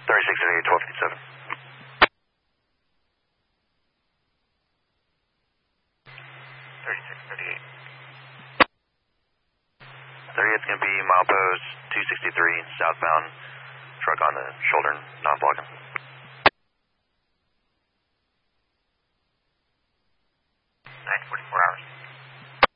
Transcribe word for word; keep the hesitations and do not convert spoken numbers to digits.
thirty-six thirty-eight, twelve fifty-seven. thirty-six thirty-eight. thirty-eight's going to be milepost two sixty-three, southbound, truck on the shoulder, non-blocking.